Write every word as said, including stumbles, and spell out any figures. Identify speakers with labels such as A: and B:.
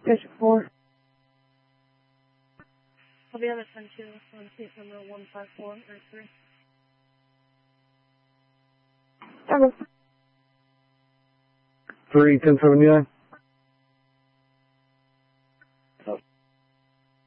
A: District four.
B: I'll be on the ten two on seat number one five four or three.
A: Okay.
C: three ten seventy-nine.